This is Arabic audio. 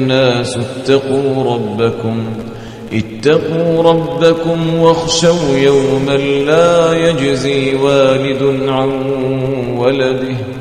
الناس اتقوا ربكم واخشوا يوما لا يجزي والد عن ولده